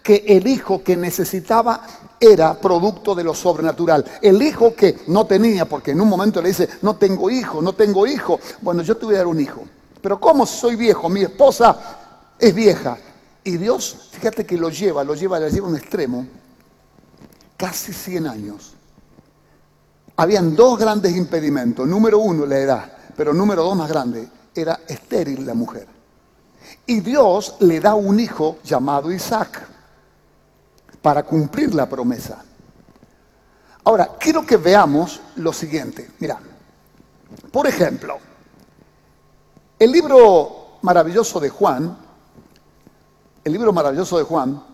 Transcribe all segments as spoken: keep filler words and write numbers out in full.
que el hijo que necesitaba era producto de lo sobrenatural. El hijo que no tenía, porque en un momento le dice, no tengo hijo, no tengo hijo. Bueno, yo te voy a dar un hijo. Pero ¿cómo soy viejo? Mi esposa es vieja. Y Dios, fíjate que lo lleva, lo lleva, lo lleva a un extremo. Casi cien años. Habían dos grandes impedimentos. Número uno, la edad. Pero número dos más grande, era estéril la mujer. Y Dios le da un hijo llamado Isaac para cumplir la promesa. Ahora, quiero que veamos lo siguiente. Mira, por ejemplo, el libro maravilloso de Juan, el libro maravilloso de Juan,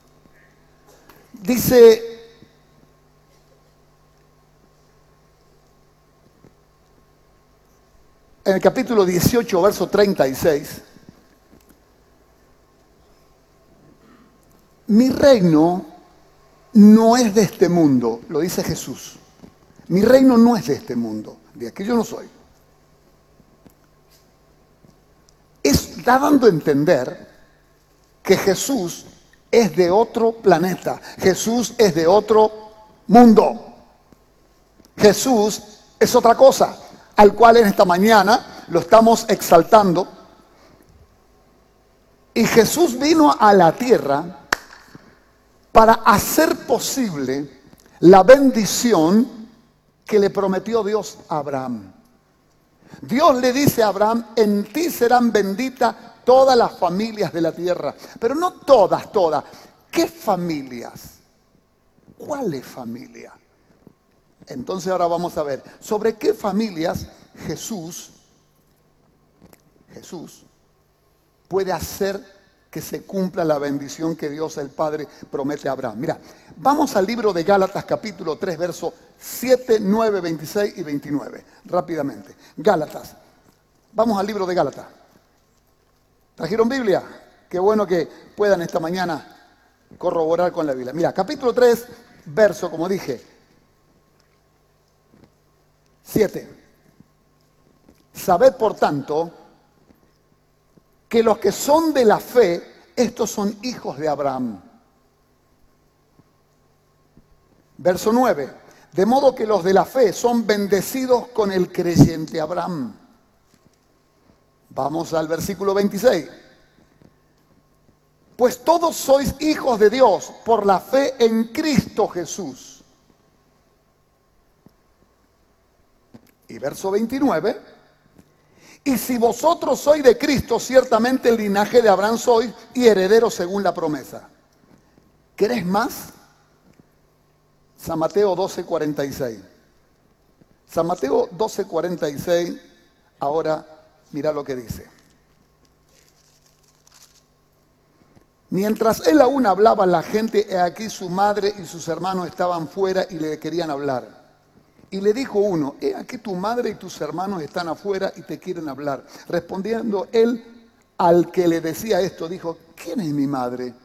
dice, en el capítulo dieciocho, verso treinta y seis, mi reino no es de este mundo, lo dice Jesús. Mi reino no es de este mundo, de aquí yo no soy. Está dando a entender que Jesús es de otro planeta, Jesús es de otro mundo. Jesús es otra cosa, al cual en esta mañana lo estamos exaltando. Y Jesús vino a la tierra para hacer posible la bendición que le prometió Dios a Abraham. Dios le dice a Abraham, en ti serán benditas todas las familias de la tierra. Pero no todas, todas. ¿Qué familias? ¿Cuáles familias? Entonces ahora vamos a ver sobre qué familias Jesús, Jesús puede hacer que se cumpla la bendición que Dios el Padre promete a Abraham. Mira, vamos al libro de Gálatas capítulo tres, versos siete, nueve, veintiséis y veintinueve. Rápidamente. Gálatas. Vamos al libro de Gálatas. ¿Trajeron Biblia? Qué bueno que puedan esta mañana corroborar con la Biblia. Mira, capítulo tres, verso, como dije, siete. Sabed, por tanto, que los que son de la fe, estos son hijos de Abraham. Verso nueve. De modo que los de la fe son bendecidos con el creyente Abraham. Vamos al versículo veintiséis. Pues todos sois hijos de Dios por la fe en Cristo Jesús. Y verso veintinueve. Y si vosotros sois de Cristo, ciertamente el linaje de Abraham sois y herederos según la promesa. ¿Querés más? San Mateo doce, cuarenta y seis. San Mateo doce, cuarenta y seis, ahora mira lo que dice. Mientras él aún hablaba, la gente, he aquí su madre y sus hermanos estaban fuera y le querían hablar. Y le dijo uno, he aquí tu madre y tus hermanos están afuera y te quieren hablar. Respondiendo él al que le decía esto, dijo, ¿quién es mi madre?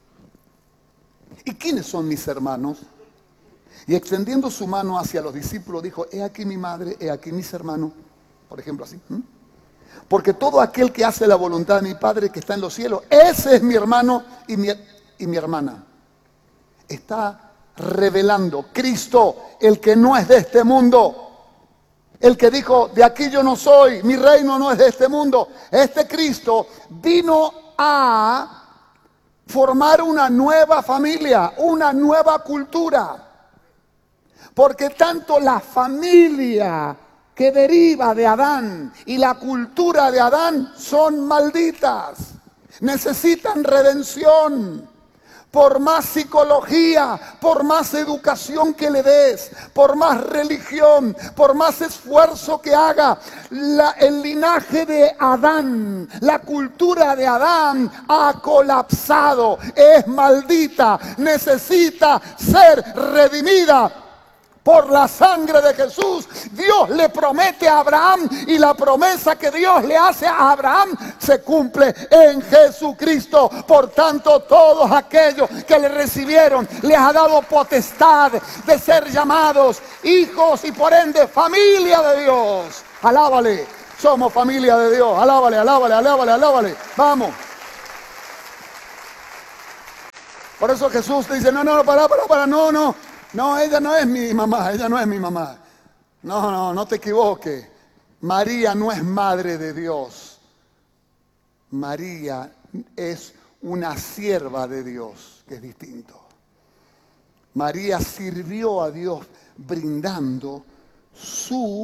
¿Y quiénes son mis hermanos? Y extendiendo su mano hacia los discípulos, dijo, he aquí mi madre, he aquí mis hermanos. Por ejemplo, así. ¿Mm? Porque todo aquel que hace la voluntad de mi Padre que está en los cielos, ese es mi hermano y mi, y mi hermana. Está revelando Cristo, el que no es de este mundo, el que dijo, de aquí yo no soy, mi reino no es de este mundo. Este Cristo vino a formar una nueva familia, una nueva cultura, porque tanto la familia que deriva de Adán y la cultura de Adán son malditas, necesitan redención. Por más psicología, por más educación que le des, por más religión, por más esfuerzo que haga, la, el linaje de Adán, la cultura de Adán ha colapsado, es maldita, necesita ser redimida. Por la sangre de Jesús, Dios le promete a Abraham y la promesa que Dios le hace a Abraham se cumple en Jesucristo. Por tanto, todos aquellos que le recibieron, les ha dado potestad de ser llamados hijos y por ende familia de Dios. Alábale, somos familia de Dios. Alábale, alábale, alábale, alábale. Vamos. Por eso Jesús te dice, no, no, para, para, para, no, no. No, ella no es mi mamá, ella no es mi mamá. No, no, no te equivoques. María no es madre de Dios. María es una sierva de Dios, que es distinto. María sirvió a Dios brindando su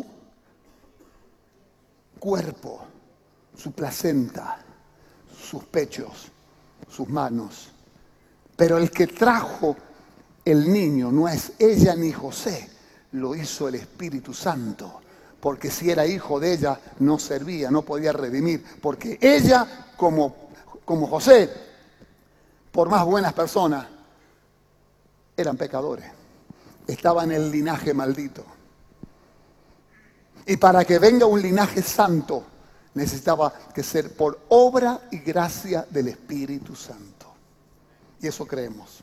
cuerpo, su placenta, sus pechos, sus manos. Pero el que trajo el niño no es ella ni José, lo hizo el Espíritu Santo. Porque si era hijo de ella, no servía, no podía redimir. Porque ella, como, como José, por más buenas personas, eran pecadores. Estaban en el linaje maldito. Y para que venga un linaje santo, necesitaba que ser por obra y gracia del Espíritu Santo. Y eso creemos.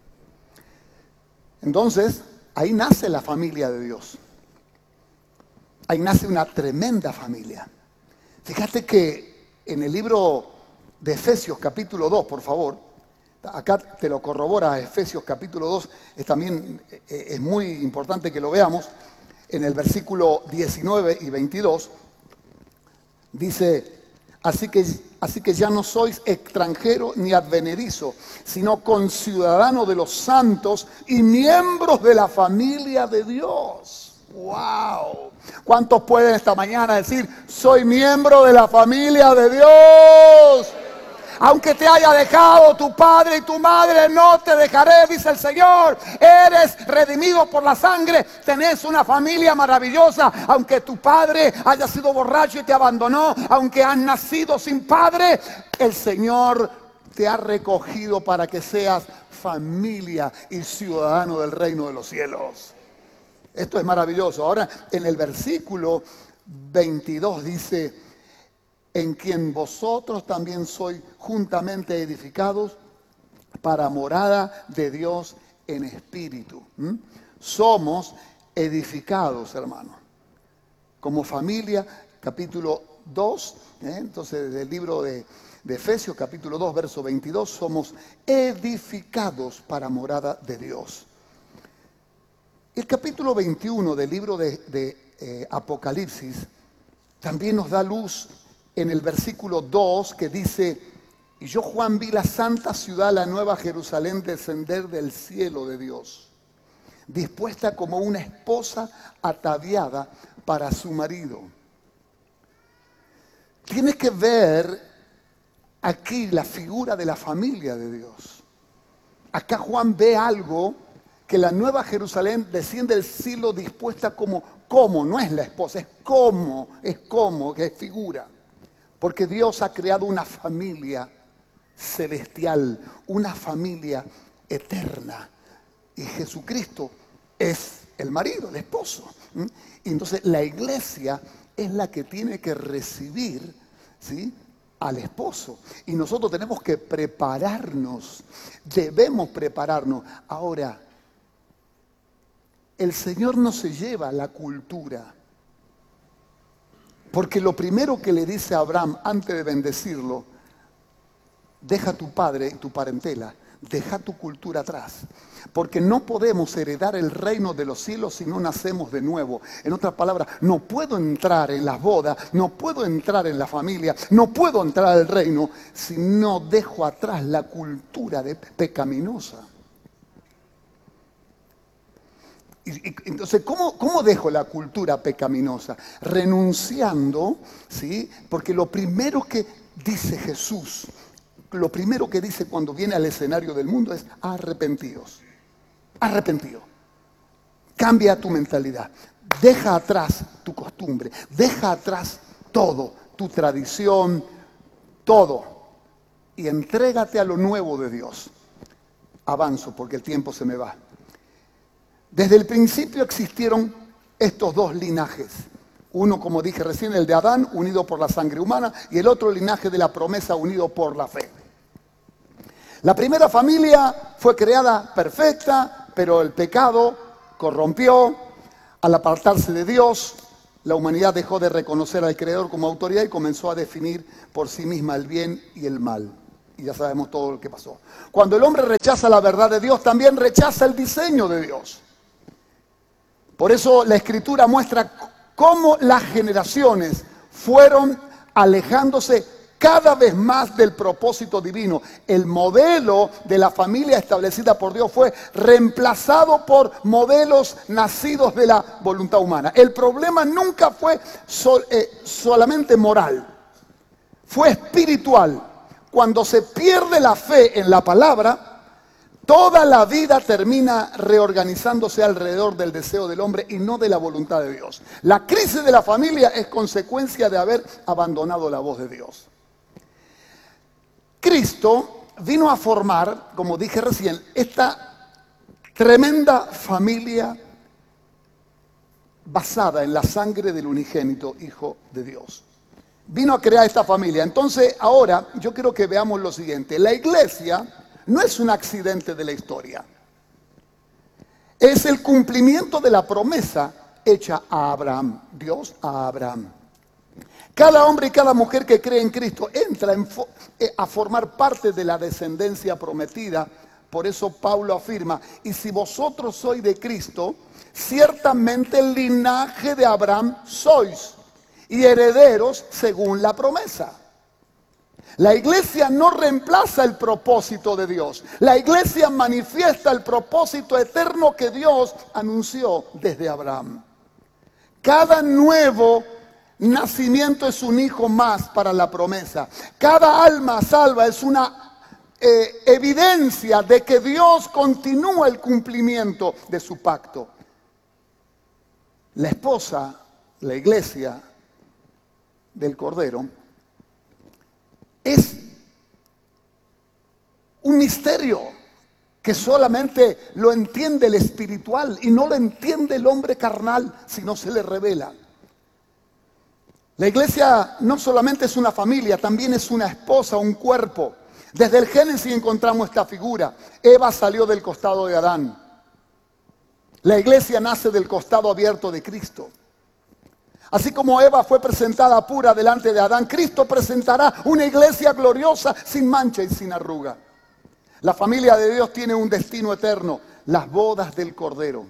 Entonces, ahí nace la familia de Dios. Ahí nace una tremenda familia. Fíjate que en el libro de Efesios capítulo dos, por favor, acá te lo corrobora Efesios capítulo dos, es también es muy importante que lo veamos. En el versículo diecinueve y veintidós, dice, así que, así que ya no sois extranjero ni advenedizo, sino conciudadano de los santos y miembros de la familia de Dios. ¡Wow! ¿Cuántos pueden esta mañana decir, soy miembro de la familia de Dios? Aunque te haya dejado tu padre y tu madre, no te dejaré, dice el Señor. Eres redimido por la sangre, tenés una familia maravillosa. Aunque tu padre haya sido borracho y te abandonó, aunque has nacido sin padre, el Señor te ha recogido para que seas familia y ciudadano del reino de los cielos. Esto es maravilloso. Ahora, en el versículo veintidós dice, en quien vosotros también sois juntamente edificados para morada de Dios en espíritu. ¿Mm? Somos edificados, hermano. Como familia, capítulo dos, ¿eh? Entonces del libro de, de Efesios, capítulo dos, verso veintidós, somos edificados para morada de Dios. El capítulo veintiuno del libro de, de eh, Apocalipsis también nos da luz en el versículo dos, que dice, y yo Juan vi la santa ciudad, la nueva Jerusalén, descender del cielo de Dios, dispuesta como una esposa ataviada para su marido. Tienes que ver aquí la figura de la familia de Dios. Acá Juan ve algo, que la nueva Jerusalén desciende del cielo dispuesta como, como, no es la esposa, es como, es como, que es figura. Porque Dios ha creado una familia celestial, una familia eterna. Y Jesucristo es el marido, el esposo. ¿Mm? Y entonces la iglesia es la que tiene que recibir, ¿sí?, al esposo. Y nosotros tenemos que prepararnos, debemos prepararnos. Ahora, el Señor no se lleva la cultura. Porque lo primero que le dice a Abraham antes de bendecirlo, deja tu padre y tu parentela, deja tu cultura atrás. Porque no podemos heredar el reino de los cielos si no nacemos de nuevo. En otras palabras, no puedo entrar en las bodas, no puedo entrar en la familia, no puedo entrar al reino si no dejo atrás la cultura de pecaminosa. Y, y, entonces, ¿cómo, ¿cómo dejo la cultura pecaminosa? Renunciando, ¿sí? Porque lo primero que dice Jesús, lo primero que dice cuando viene al escenario del mundo es arrepentidos. Arrepentido. Cambia tu mentalidad. Deja atrás tu costumbre. Deja atrás todo, tu tradición, todo. Y entrégate a lo nuevo de Dios. Avanzo porque el tiempo se me va. Desde el principio existieron estos dos linajes. Uno, como dije recién, el de Adán, unido por la sangre humana, y el otro linaje de la promesa, unido por la fe. La primera familia fue creada perfecta, pero el pecado corrompió. Al apartarse de Dios, la humanidad dejó de reconocer al Creador como autoridad y comenzó a definir por sí misma el bien y el mal. Y ya sabemos todo lo que pasó. Cuando el hombre rechaza la verdad de Dios, también rechaza el diseño de Dios. Por eso la Escritura muestra cómo las generaciones fueron alejándose cada vez más del propósito divino. El modelo de la familia establecida por Dios fue reemplazado por modelos nacidos de la voluntad humana. El problema nunca fue sol, eh, solamente moral, fue espiritual. Cuando se pierde la fe en la palabra, toda la vida termina reorganizándose alrededor del deseo del hombre y no de la voluntad de Dios. La crisis de la familia es consecuencia de haber abandonado la voz de Dios. Cristo vino a formar, como dije recién, esta tremenda familia basada en la sangre del unigénito Hijo de Dios. Vino a crear esta familia. Entonces, ahora yo quiero que veamos lo siguiente. La iglesia no es un accidente de la historia. Es el cumplimiento de la promesa hecha a Abraham. Dios a Abraham. Cada hombre y cada mujer que cree en Cristo entra en fo- a formar parte de la descendencia prometida. Por eso Pablo afirma, y si vosotros sois de Cristo, ciertamente el linaje de Abraham sois, y herederos según la promesa. La iglesia no reemplaza el propósito de Dios. La iglesia manifiesta el propósito eterno que Dios anunció desde Abraham. Cada nuevo nacimiento es un hijo más para la promesa. Cada alma salva es una eh, evidencia de que Dios continúa el cumplimiento de su pacto. La esposa, la iglesia del Cordero, es un misterio que solamente lo entiende el espiritual y no lo entiende el hombre carnal si no se le revela. La iglesia no solamente es una familia, también es una esposa, un cuerpo. Desde el Génesis encontramos esta figura. Eva salió del costado de Adán. La iglesia nace del costado abierto de Cristo. Así como Eva fue presentada pura delante de Adán, Cristo presentará una iglesia gloriosa, sin mancha y sin arruga. La familia de Dios tiene un destino eterno, las bodas del Cordero.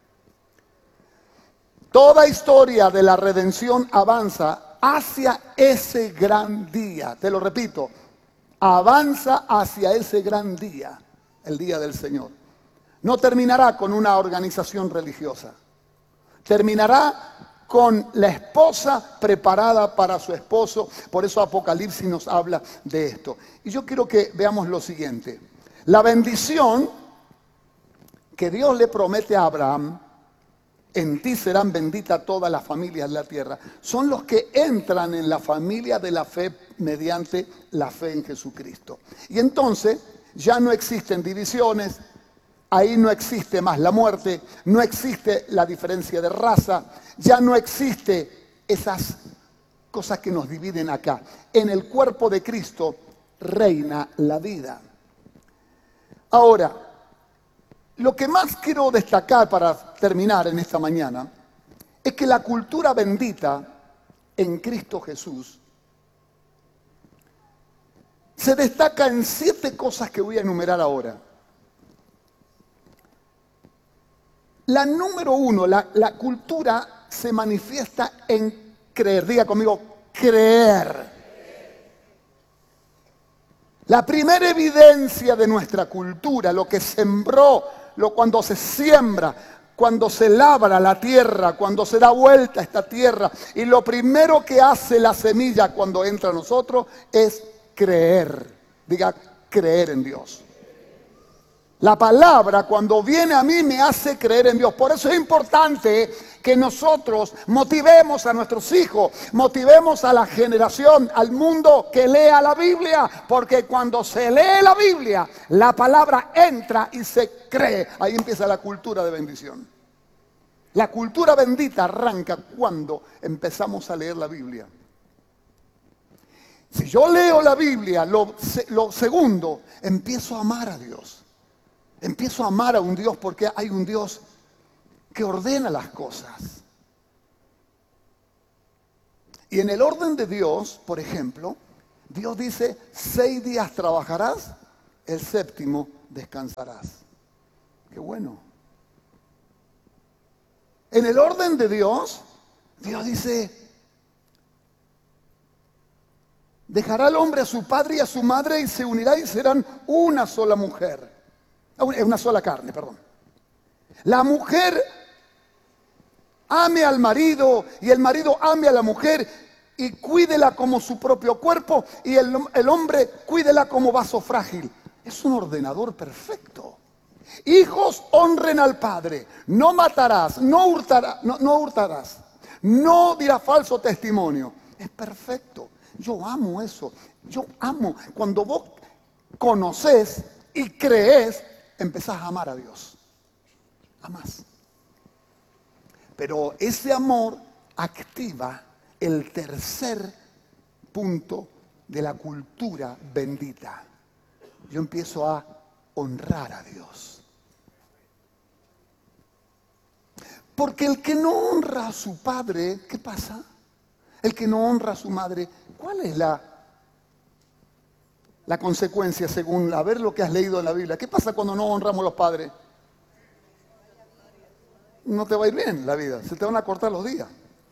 Toda historia de la redención avanza hacia ese gran día. Te lo repito, avanza hacia ese gran día, el día del Señor. No terminará con una organización religiosa. Terminará con la esposa preparada para su esposo. Por eso Apocalipsis nos habla de esto. Y yo quiero que veamos lo siguiente. La bendición que Dios le promete a Abraham, en ti serán benditas todas las familias de la tierra, son los que entran en la familia de la fe mediante la fe en Jesucristo. Y entonces ya no existen divisiones. Ahí no existe más la muerte, no existe la diferencia de raza, ya no existe esas cosas que nos dividen acá. En el cuerpo de Cristo reina la vida. Ahora, lo que más quiero destacar para terminar en esta mañana es que la cultura bendita en Cristo Jesús se destaca en siete cosas que voy a enumerar ahora. La número uno, la, la cultura se manifiesta en creer. Diga conmigo, creer. La primera evidencia de nuestra cultura, lo que sembró, lo, cuando se siembra, cuando se labra la tierra, cuando se da vuelta a esta tierra, y lo primero que hace la semilla cuando entra a nosotros es creer. Diga, creer en Dios. La palabra cuando viene a mí me hace creer en Dios. Por eso es importante que nosotros motivemos a nuestros hijos, motivemos a la generación, al mundo que lea la Biblia. Porque cuando se lee la Biblia, la palabra entra y se cree. Ahí empieza la cultura de bendición. La cultura bendita arranca cuando empezamos a leer la Biblia. Si yo leo la Biblia, lo, lo segundo, empiezo a amar a Dios. Empiezo a amar a un Dios porque hay un Dios que ordena las cosas. Y en el orden de Dios, por ejemplo, Dios dice, seis días trabajarás, el séptimo descansarás. Qué bueno. En el orden de Dios, Dios dice, dejará el hombre a su padre y a su madre y se unirá y serán una sola mujer. Una sola carne, perdón. La mujer ame al marido y el marido ame a la mujer y cuídela como su propio cuerpo y el, el hombre cuídela como vaso frágil. Es un ordenador perfecto. Hijos, honren al padre. No matarás, no hurtarás, no, no hurtarás, no dirás falso testimonio. Es perfecto. Yo amo eso. Yo amo. Cuando vos conoces y crees, empezás a amar a Dios. Amás. Pero ese amor activa el tercer punto de la cultura bendita. Yo empiezo a honrar a Dios. Porque el que no honra a su padre, ¿qué pasa? El que no honra a su madre, ¿cuál es la, la consecuencia según a ver lo que has leído en la Biblia? ¿Qué pasa cuando no honramos a los padres? No te va a ir bien la vida, se te van a cortar los días.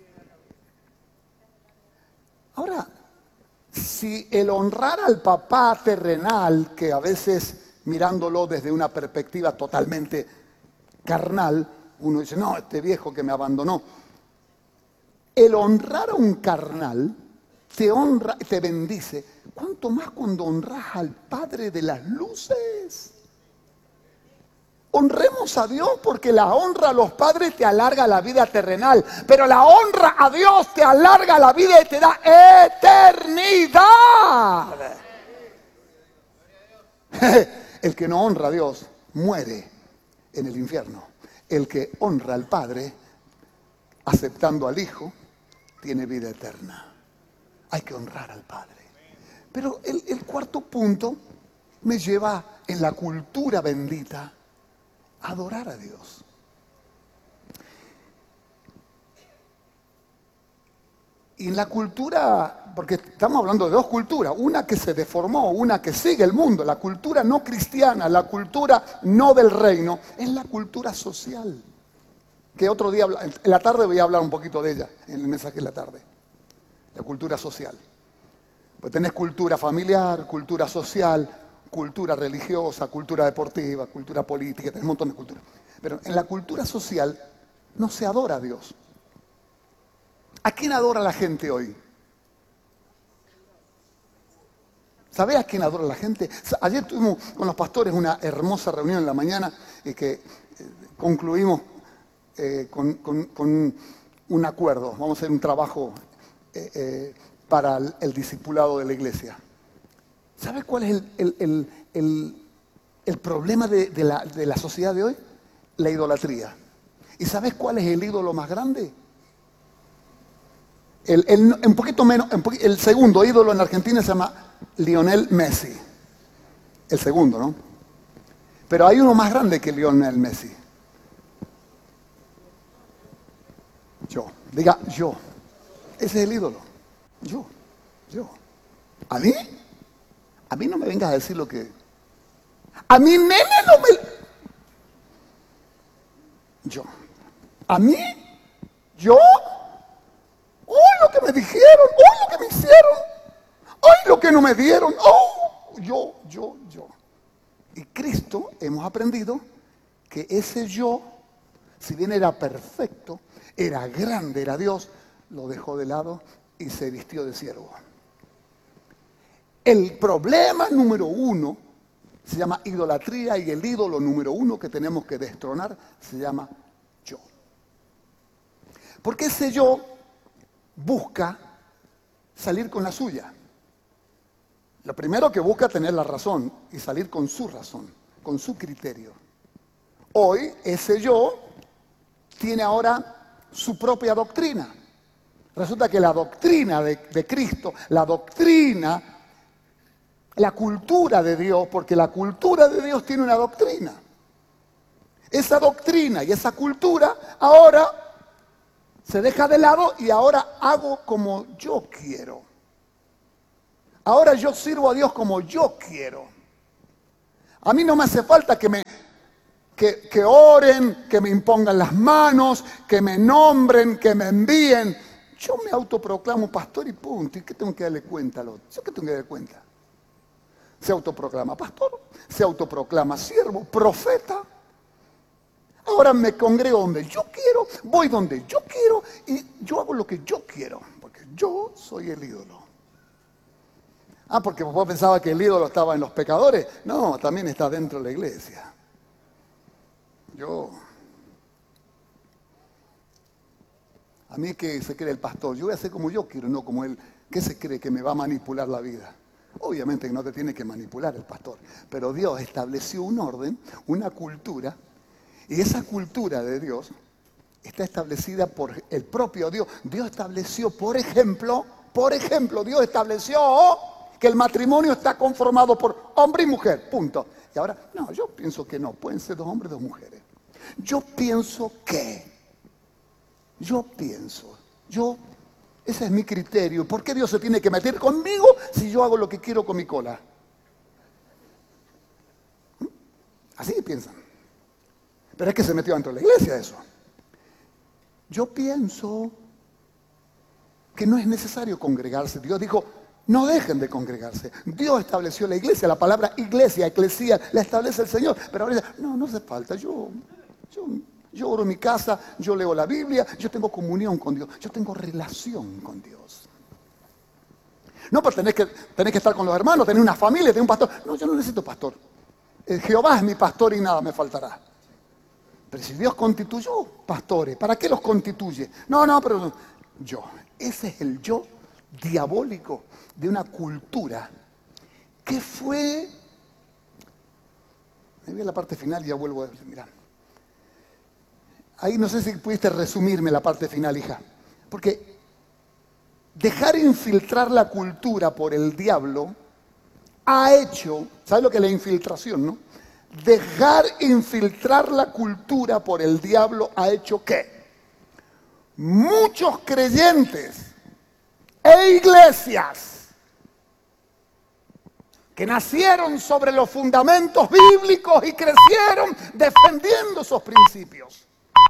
Ahora, si el honrar al papá terrenal, que a veces mirándolo desde una perspectiva totalmente carnal, uno dice, no, este viejo que me abandonó. El honrar a un carnal te honra, te bendice. ¿Cuánto más cuando honras al Padre de las luces? Honremos a Dios porque la honra a los padres te alarga la vida terrenal, pero la honra a Dios te alarga la vida y te da eternidad. El que no honra a Dios muere en el infierno. El que honra al Padre, aceptando al Hijo, tiene vida eterna. Hay que honrar al Padre. Pero el, el cuarto punto me lleva en la cultura bendita a adorar a Dios. Y en la cultura, porque estamos hablando de dos culturas, una que se deformó, una que sigue el mundo, la cultura no cristiana, la cultura no del reino, es la cultura social. Que otro día, en la tarde voy a hablar un poquito de ella, en el mensaje de la tarde. La cultura social. Pues tenés cultura familiar, cultura social, cultura religiosa, cultura deportiva, cultura política, tenés un montón de culturas. Pero en la cultura social no se adora a Dios. ¿A quién adora la gente hoy? ¿Sabés a quién adora la gente? Ayer tuvimos con los pastores una hermosa reunión en la mañana y que eh, concluimos eh, con, con, con un acuerdo. Vamos a hacer un trabajo eh, eh, para el, el discipulado de la iglesia. ¿Sabes cuál es el, el, el, el, el problema de, de, la, de la sociedad de hoy? La idolatría. ¿Y sabes cuál es el ídolo más grande? El, el, un poquito menos, un poquito, el segundo ídolo en Argentina se llama Lionel Messi. El segundo, ¿no? Pero hay uno más grande que Lionel Messi. Yo. Diga yo. Ese es el ídolo. Yo. Yo. ¿A mí? A mí no me vengas a decir lo que... A mí, nene, no me... Yo. ¿A mí? ¿Yo? ¡Hoy lo que me dijeron! ¡Hoy lo que me hicieron! ¡Hoy lo que no me dieron! ¡Oh! Yo, yo, yo. Y Cristo, hemos aprendido que ese yo, si bien era perfecto, era grande, era Dios, lo dejó de lado y se vistió de siervo. El problema número uno se llama idolatría y el ídolo número uno que tenemos que destronar se llama yo. Porque ese yo busca salir con la suya. Lo primero que busca es tener la razón y salir con su razón, con su criterio. Hoy ese yo tiene ahora su propia doctrina. Resulta que la doctrina de, de Cristo, la doctrina, la cultura de Dios, porque la cultura de Dios tiene una doctrina. Esa doctrina y esa cultura ahora se deja de lado y ahora hago como yo quiero. Ahora yo sirvo a Dios como yo quiero. A mí no me hace falta que me que, que oren, que me impongan las manos, que me nombren, que me envíen. Yo me autoproclamo pastor y punto. ¿Y qué tengo que darle cuenta al otro? ¿Yo qué tengo que darle cuenta? Se autoproclama pastor, se autoproclama siervo, profeta. Ahora me congrego donde yo quiero, voy donde yo quiero y yo hago lo que yo quiero, porque yo soy el ídolo. Ah, porque vos pensabas que el ídolo estaba en los pecadores. No, también está dentro de la iglesia. Yo, a mí que se cree el pastor, yo voy a hacer como yo quiero, no como él. ¿Qué se cree? Que me va a manipular la vida. Obviamente que no te tiene que manipular el pastor, pero Dios estableció un orden, una cultura, y esa cultura de Dios está establecida por el propio Dios. Dios estableció, por ejemplo, por ejemplo, Dios estableció que el matrimonio está conformado por hombre y mujer, punto. Y ahora, no, yo pienso que no, pueden ser dos hombres y dos mujeres. Yo pienso que, yo pienso, yo, ese es mi criterio. ¿Por qué Dios se tiene que meter conmigo si yo hago lo que quiero con mi cola? Así piensan. Pero es que se metió dentro de la iglesia eso. Yo pienso que no es necesario congregarse. Dios dijo, no dejen de congregarse. Dios estableció la iglesia, la palabra iglesia, eclesía, la establece el Señor. Pero ahora dice, no, no hace falta, yo, yo, yo oro en mi casa, yo leo la Biblia, yo tengo comunión con Dios, yo tengo relación con Dios. No, pues tenés que, tenés que estar con los hermanos, tener una familia, tener un pastor. No, yo no necesito pastor. El Jehová es mi pastor y nada me faltará. Pero si Dios constituyó pastores, ¿para qué los constituye? No, no, pero no. Yo. Ese es el yo diabólico de una cultura que fue... Me voy a la parte final y ya vuelvo a decir, mirá. Ahí no sé si pudiste resumirme la parte final, hija. Porque dejar infiltrar la cultura por el diablo ha hecho, ¿sabes lo que es la infiltración, no? Dejar infiltrar la cultura por el diablo ha hecho que muchos creyentes e iglesias que nacieron sobre los fundamentos bíblicos y crecieron defendiendo esos principios.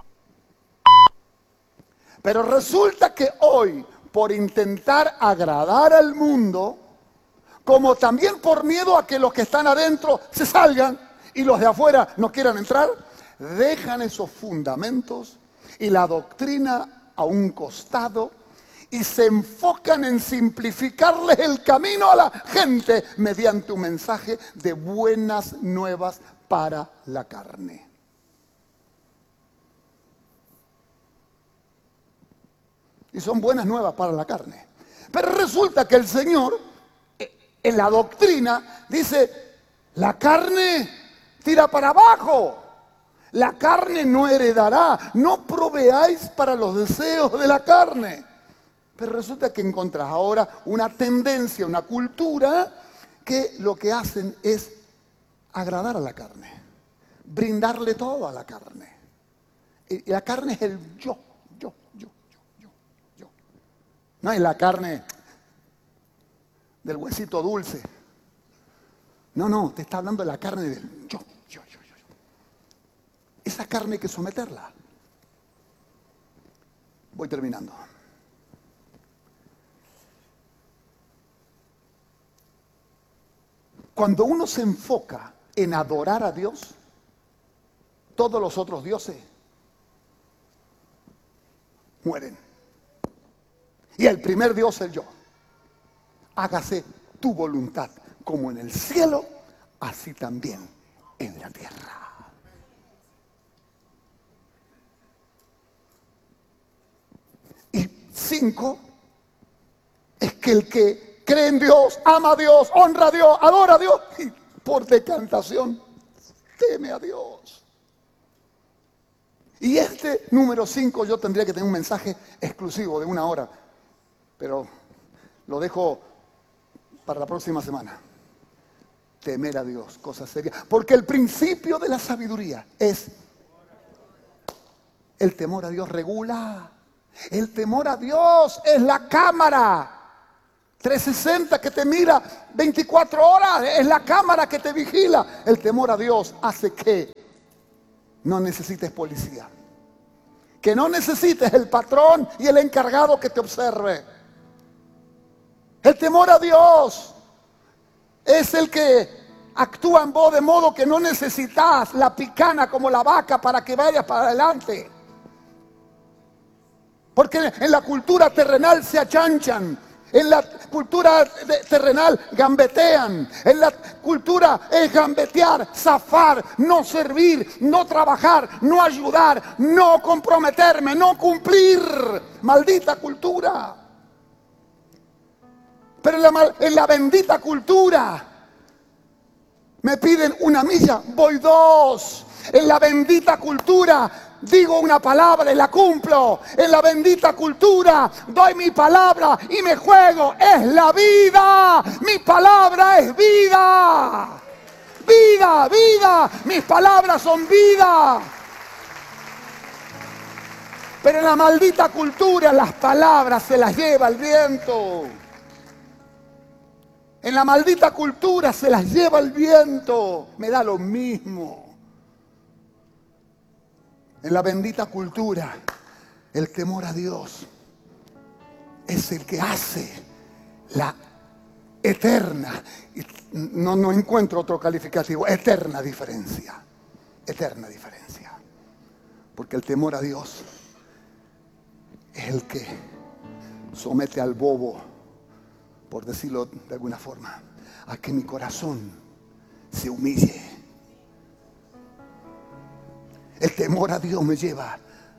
Pero resulta que hoy, por intentar agradar al mundo, como también por miedo a que los que están adentro se salgan y los de afuera no quieran entrar, dejan esos fundamentos y la doctrina a un costado y se enfocan en simplificarles el camino a la gente mediante un mensaje de buenas nuevas para la carne. Y son buenas nuevas para la carne. Pero resulta que el Señor, en la doctrina, dice, la carne tira para abajo. La carne no heredará. No proveáis para los deseos de la carne. Pero resulta que encontrás ahora una tendencia, una cultura que lo que hacen es agradar a la carne. Brindarle todo a la carne. Y la carne es el yo, yo, yo, yo, yo, yo. No es la carne del huesito dulce. No, no, te está hablando de la carne del yo, yo, yo, yo. Esa carne hay que someterla. Voy terminando. Cuando uno se enfoca en adorar a Dios, todos los otros dioses mueren. Y el primer Dios es el yo. Hágase tu voluntad, como en el cielo, así también en la tierra. Y cinco, es que el que cree en Dios, ama a Dios, honra a Dios, adora a Dios, y por decantación, teme a Dios. Y este número cinco yo tendría que tener un mensaje exclusivo de una hora, pero lo dejo para la próxima semana. Temer a Dios, cosa seria. Porque el principio de la sabiduría es el temor a Dios regula. El temor a Dios es la cámara trescientos sesenta que te mira veinticuatro horas, es la cámara que te vigila. El temor a Dios hace que no necesites policía, que no necesites el patrón y el encargado que te observe. El temor a Dios es el que actúa en vos de modo que no necesitas la picana como la vaca para que vayas para adelante. Porque en la cultura terrenal se achanchan, en la cultura terrenal gambetean, en la cultura es gambetear, zafar, no servir, no trabajar, no ayudar, no comprometerme, no cumplir. Maldita cultura. Pero en la, en la bendita cultura me piden una milla, voy dos. En la bendita cultura digo una palabra y la cumplo. En la bendita cultura doy mi palabra y me juego. Es la vida. Mi palabra es vida. Vida, vida. Mis palabras son vida. Pero en la maldita cultura las palabras se las lleva el viento. En la maldita cultura se las lleva el viento. Me da lo mismo. En la bendita cultura, el temor a Dios es el que hace la eterna, no, no encuentro otro calificativo, eterna diferencia. Eterna diferencia. Porque el temor a Dios es el que somete al bobo, por decirlo de alguna forma, a que mi corazón se humille. El temor a Dios me lleva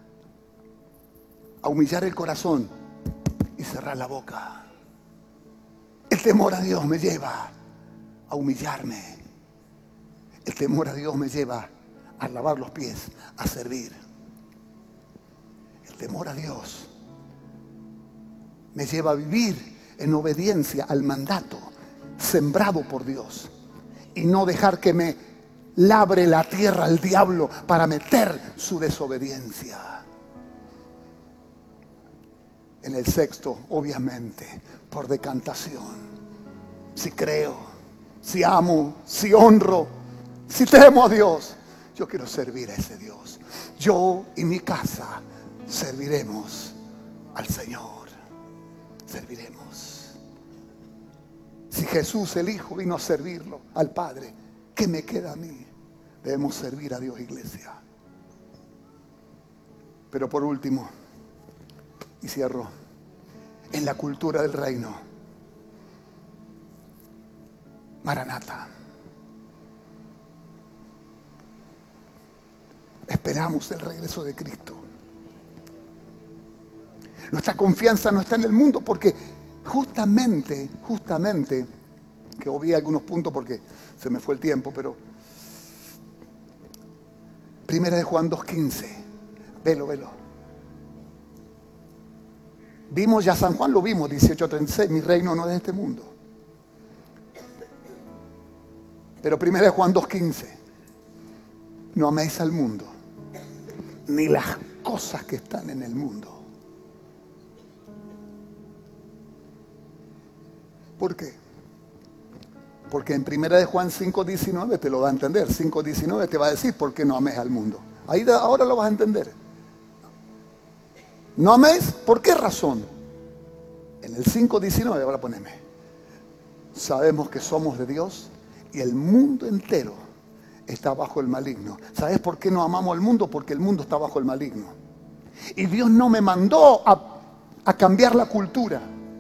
a humillar el corazón y cerrar la boca. El temor a Dios me lleva a humillarme. El temor a Dios me lleva a lavar los pies, a servir. El temor a Dios me lleva a vivir en obediencia al mandato sembrado por Dios y no dejar que me labre la tierra al diablo para meter su desobediencia. En el sexto, obviamente, por decantación. Si creo, si amo, si honro, si temo a Dios, yo quiero servir a ese Dios. Yo y mi casa serviremos al Señor. Serviremos. Si Jesús el Hijo vino a servirlo al Padre, ¿qué me queda a mí? Debemos servir a Dios, iglesia. Pero por último, y cierro, en la cultura del reino, Maranata. Esperamos el regreso de Cristo. Nuestra confianza no está en el mundo porque justamente, justamente, que obvié algunos puntos porque se me fue el tiempo, pero Primera de Juan dos quince, velo, velo. Vimos ya San Juan, lo vimos, dieciocho treinta y seis, mi reino no es de este mundo. Pero Primera de Juan dos quince, no améis al mundo, ni las cosas que están en el mundo. ¿Por qué? Porque en Primera de Juan cinco diecinueve te lo da a entender. cinco diecinueve te va a decir por qué no ames al mundo. Ahí de, ahora lo vas a entender. ¿No ames? ¿Por qué razón? En el cinco diecinueve, ahora poneme. Sabemos que somos de Dios y el mundo entero está bajo el maligno. ¿Sabes por qué no amamos al mundo? Porque el mundo está bajo el maligno. Y Dios no me mandó a, a cambiar la cultura.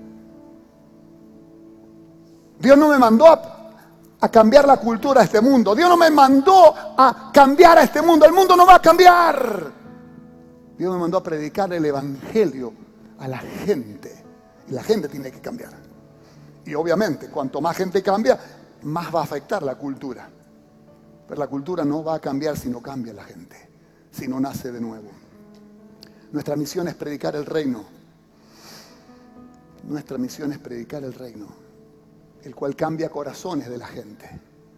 Dios no me mandó a, a cambiar la cultura de este mundo. Dios no me mandó a cambiar a este mundo. El mundo no va a cambiar. Dios me mandó a predicar el evangelio a la gente. Y la gente tiene que cambiar. Y obviamente, cuanto más gente cambia, más va a afectar la cultura. Pero la cultura no va a cambiar si no cambia la gente, si no nace de nuevo. Nuestra misión es predicar el reino. Nuestra misión es predicar el reino, el cual cambia corazones de la gente.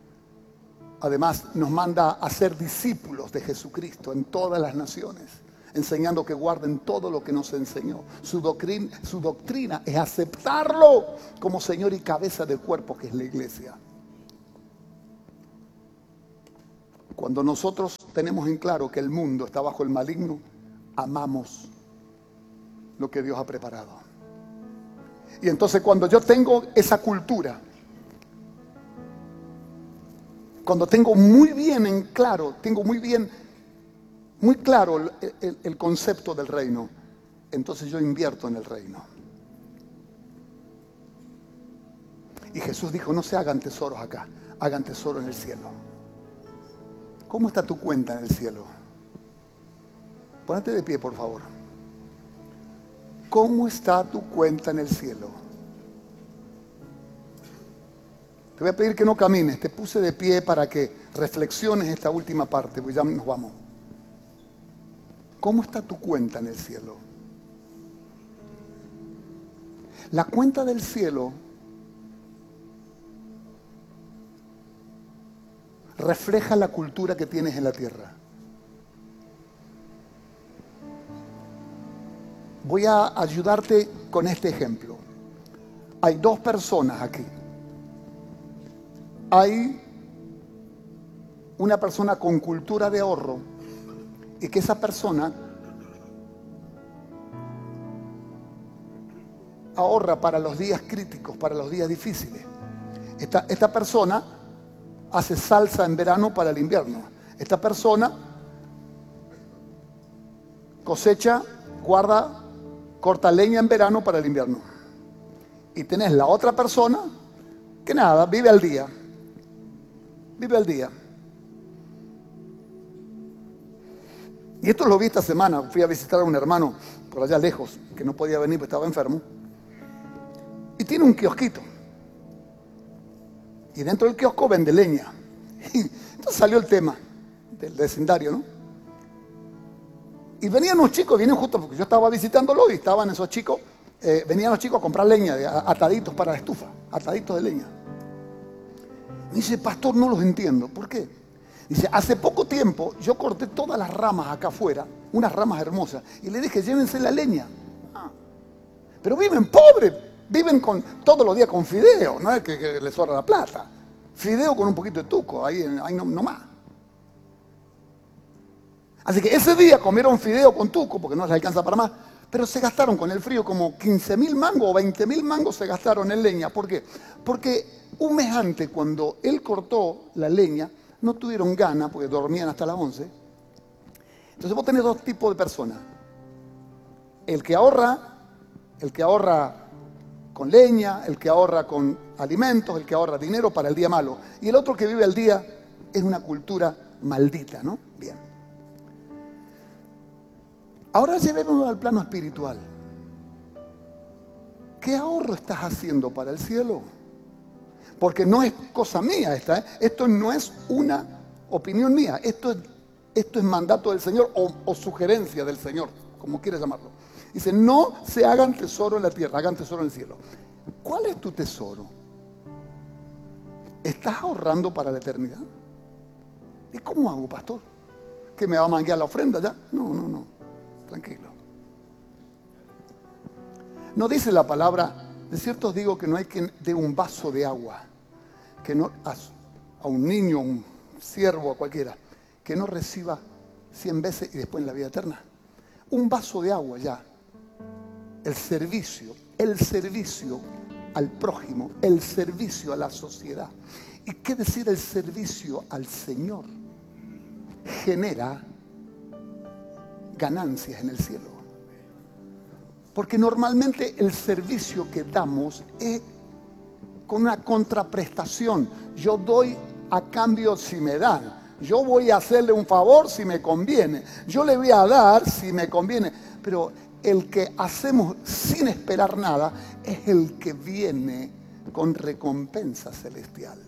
Además, nos manda a ser discípulos de Jesucristo en todas las naciones, enseñando que guarden todo lo que nos enseñó. Su doctrina, su doctrina es aceptarlo como Señor y cabeza del cuerpo que es la iglesia. Cuando nosotros tenemos en claro que el mundo está bajo el maligno, amamos lo que Dios ha preparado. Y entonces cuando yo tengo esa cultura, cuando tengo muy bien en claro, tengo muy bien, muy claro el, el, el concepto del reino, entonces yo invierto en el reino. Y Jesús dijo, no se hagan tesoros acá, hagan tesoro en el cielo. ¿Cómo está tu cuenta en el cielo? Pónete de pie, por favor. ¿Cómo está tu cuenta en el cielo? Te voy a pedir que no camines. Te puse de pie para que reflexiones esta última parte, pues ya nos vamos. ¿Cómo está tu cuenta en el cielo? La cuenta del cielo refleja la cultura que tienes en la tierra. Voy a ayudarte con este ejemplo. Hay dos personas aquí. Hay una persona con cultura de ahorro y que esa persona ahorra para los días críticos, para los días difíciles. Esta, esta persona hace salsa en verano para el invierno. Esta persona cosecha, guarda, corta leña en verano para el invierno. Y tenés la otra persona que nada, vive al día. Vive al día. Y esto lo vi esta semana. Fui a visitar a un hermano por allá lejos, que no podía venir porque estaba enfermo. Y tiene un kiosquito. Y dentro del kiosco vende leña. Y entonces salió el tema del vecindario, ¿no? Y venían los chicos, vienen justo porque yo estaba visitándolo y estaban esos chicos, eh, venían los chicos a comprar leña, de, ataditos para la estufa, ataditos de leña. Me dice, pastor, no los entiendo. ¿Por qué? Dice, hace poco tiempo yo corté todas las ramas acá afuera, unas ramas hermosas, y le dije, llévense la leña. Ah, pero viven pobres, viven con, todos los días con fideo, no es que, que les sobra la plata. Fideo con un poquito de tuco, ahí, ahí no, no más. Así que ese día comieron fideo con tuco, porque no les alcanza para más, pero se gastaron con el frío como quince mil mangos o veinte mil mangos se gastaron en leña. ¿Por qué? Porque un mes antes, cuando él cortó la leña, no tuvieron ganas, porque dormían hasta las once. Entonces vos tenés dos tipos de personas. El que ahorra, el que ahorra con leña, el que ahorra con alimentos, el que ahorra dinero para el día malo. Y el otro que vive al día es una cultura maldita, ¿no? Bien. Ahora llevémonos al plano espiritual. ¿Qué ahorro estás haciendo para el cielo? Porque no es cosa mía esta, ¿eh? Esto no es una opinión mía, esto es, esto es mandato del Señor o, o sugerencia del Señor, como quieras llamarlo. Dice, no se hagan tesoro en la tierra, hagan tesoro en el cielo. ¿Cuál es tu tesoro? ¿Estás ahorrando para la eternidad? ¿Y cómo hago, pastor? ¿Que me va a manguear la ofrenda ya? No, no, no. Tranquilo. No dice la palabra, de cierto os digo que no hay quien dé un vaso de agua, que no a, a un niño, a un siervo, a cualquiera, que no reciba cien veces y después en la vida eterna. Un vaso de agua ya. El servicio, el servicio al prójimo, el servicio a la sociedad. ¿Y qué decir el servicio al Señor? Genera ganancias en el cielo. Porque normalmente el servicio que damos es con una contraprestación. Yo doy a cambio si me dan. Yo voy a hacerle un favor si me conviene. Yo le voy a dar si me conviene. Pero el que hacemos sin esperar nada es el que viene con recompensa celestial.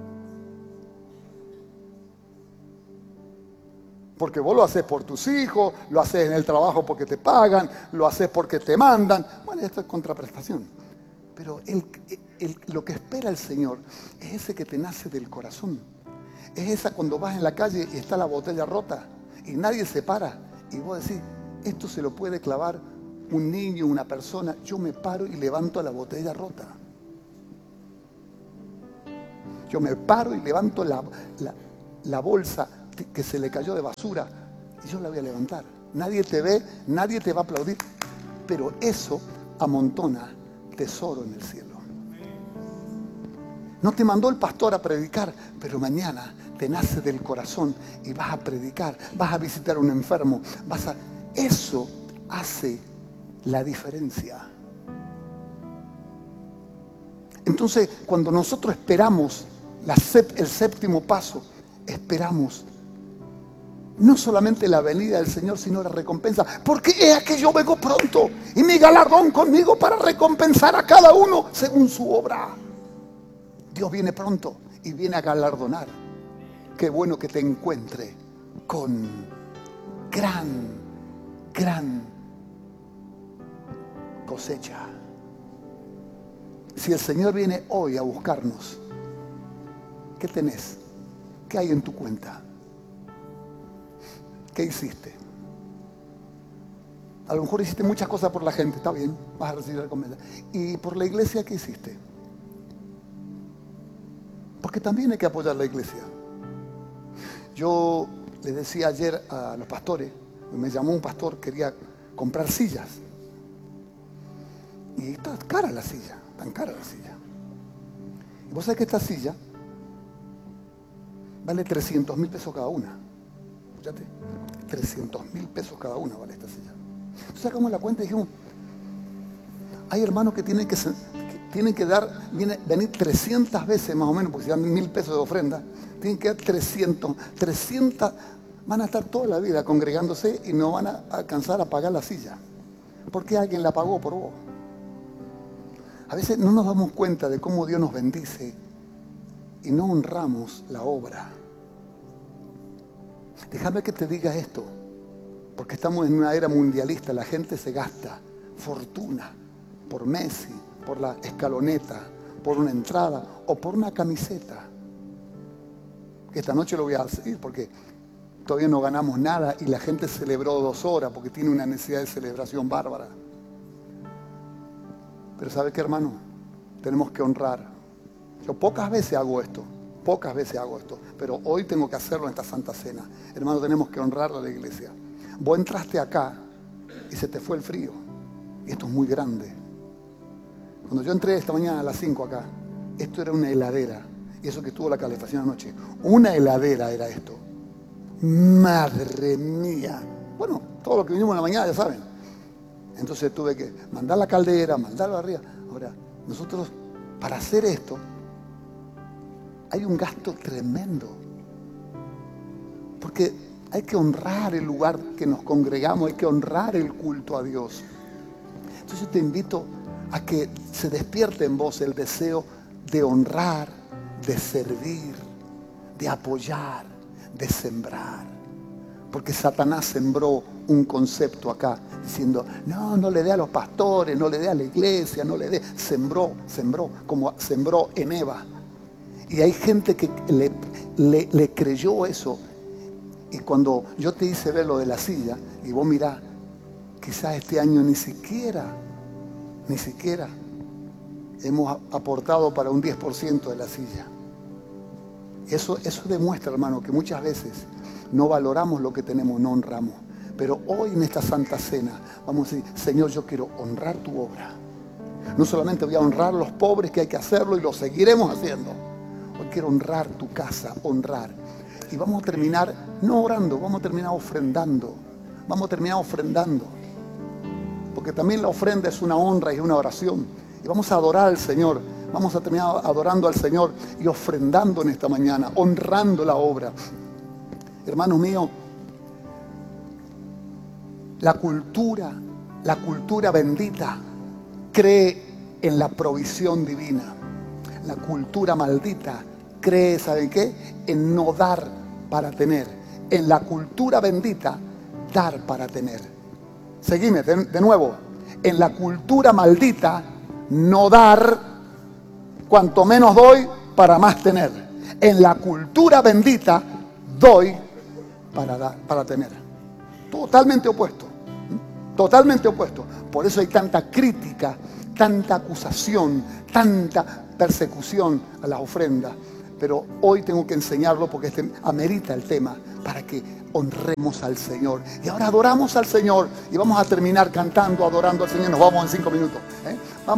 Porque vos lo haces por tus hijos, lo haces en el trabajo porque te pagan, lo haces porque te mandan. Bueno, esto es contraprestación. Pero el, el, lo que espera el Señor es ese que te nace del corazón. Es esa cuando vas en la calle y está la botella rota y nadie se para. Y vos decís, esto se lo puede clavar un niño, una persona. Yo me paro y levanto la botella rota. Yo me paro y levanto la, la, la bolsa que se le cayó de basura y yo la voy a levantar. Nadie te ve, nadie te va a aplaudir, pero eso amontona tesoro en el cielo. No te mandó el pastor a predicar, pero mañana te nace del corazón y vas a predicar, vas a visitar a un enfermo, vas a... Eso hace la diferencia. Entonces, cuando nosotros esperamos la sep- el séptimo paso, esperamos no solamente la venida del Señor, sino la recompensa. Porque es que yo vengo pronto y mi galardón conmigo para recompensar a cada uno según su obra. Dios viene pronto y viene a galardonar. Qué bueno que te encuentre con gran, gran cosecha. Si el Señor viene hoy a buscarnos, ¿qué tenés? ¿Qué hay en tu cuenta? ¿Qué hiciste? A lo mejor hiciste muchas cosas por la gente, está bien, vas a recibir recompensa. ¿Y por la iglesia qué hiciste? Porque también hay que apoyar la iglesia. Yo le decía ayer a los pastores, me llamó un pastor, quería comprar sillas. Y está cara la silla, tan cara la silla. Y vos sabés que esta silla vale trescientos mil pesos cada una. Escúchate, trescientos mil pesos cada una vale esta silla. Entonces sacamos la cuenta y dijimos, hay hermanos que tienen que, que, tienen que dar, viene, venir trescientas veces más o menos, porque si dan mil pesos de ofrenda, tienen que dar trescientos, trescientas, van a estar toda la vida congregándose y no van a alcanzar a pagar la silla. Porque alguien la pagó por vos. A veces no nos damos cuenta de cómo Dios nos bendice y no honramos la obra. Déjame que te diga esto, porque estamos en una era mundialista, la gente se gasta fortuna por Messi, por la escaloneta, por una entrada o por una camiseta. Que esta noche lo voy a decir porque todavía no ganamos nada y la gente celebró dos horas porque tiene una necesidad de celebración bárbara. Pero ¿sabe qué, hermano? Tenemos que honrar. Yo pocas veces hago esto, pocas veces hago esto, pero hoy tengo que hacerlo en esta Santa Cena. Hermano, tenemos que honrar a la iglesia. Vos entraste acá y se te fue el frío. Y esto es muy grande. Cuando yo entré esta mañana a las cinco acá, esto era una heladera. Y eso que estuvo la calefacción anoche. Una heladera era esto. Madre mía. Bueno, todo lo que vinimos en la mañana ya saben. Entonces tuve que mandar la caldera, mandarlo arriba. Ahora, nosotros, para hacer esto, hay un gasto tremendo. Porque hay que honrar el lugar que nos congregamos, hay que honrar el culto a Dios. Entonces yo te invito a que se despierte en vos el deseo de honrar, de servir, de apoyar, de sembrar. Porque Satanás sembró un concepto acá, diciendo, no, no le dé a los pastores, no le dé a la iglesia, no le dé. Sembró, sembró, como sembró en Eva. Y hay gente que le, le, le creyó eso. Y cuando yo te hice ver lo de la silla, y vos mirá, quizás este año ni siquiera, ni siquiera hemos aportado para un diez por ciento de la silla. Eso, eso demuestra, hermano, que muchas veces no valoramos lo que tenemos, no honramos. Pero hoy en esta Santa Cena vamos a decir, Señor, yo quiero honrar tu obra. No solamente voy a honrar a los pobres, que hay que hacerlo y lo seguiremos haciendo. Hoy quiero honrar tu casa, honrar. Y vamos a terminar, no orando, vamos a terminar ofrendando. Vamos a terminar ofrendando. Porque también la ofrenda es una honra y una oración. Y vamos a adorar al Señor. Vamos a terminar adorando al Señor y ofrendando en esta mañana, honrando la obra. Hermanos míos, la cultura, la cultura bendita cree en la provisión divina. La cultura maldita cree, ¿saben qué? En no dar para tener. En la cultura bendita, dar para tener. Seguime, de, de nuevo. En la cultura maldita, no dar, cuanto menos doy, para más tener. En la cultura bendita, doy para, dar, para tener. Totalmente opuesto. Totalmente opuesto. Por eso hay tanta crítica, tanta acusación, tanta persecución a las ofrendas. Pero hoy tengo que enseñarlo porque este amerita el tema para que honremos al Señor. Y ahora adoramos al Señor y vamos a terminar cantando, adorando al Señor. Nos vamos en cinco minutos. ¿eh? Vamos